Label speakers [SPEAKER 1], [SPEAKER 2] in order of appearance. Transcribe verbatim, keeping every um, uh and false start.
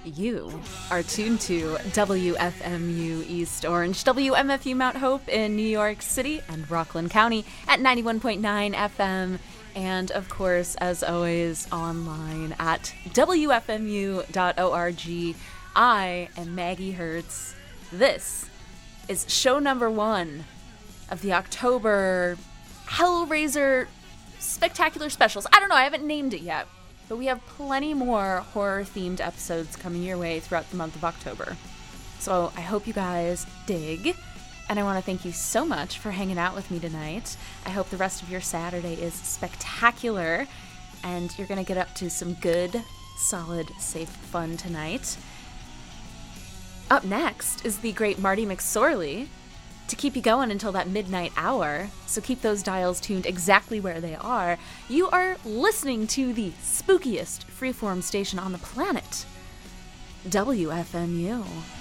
[SPEAKER 1] You are tuned to W F M U East Orange, W M F U Mount Hope in New York City and Rockland County at ninety-one point nine F M, and of course, as always, online at W F M U dot org. I am Maggie Hertz. This is show number one of the October Hellraiser Spectacular Specials. I don't know, I haven't named it yet. But we have plenty more horror-themed episodes coming your way throughout the month of October. So I hope you guys dig, and I want to thank you so much for hanging out with me tonight. I hope the rest of your Saturday is spectacular, and you're going to get up to some good, solid, safe fun tonight. Up next is the great Marty McSorley to keep you going until that midnight hour, so keep those dials tuned exactly where they are. You are listening to the spookiest freeform station on the planet, W F M U.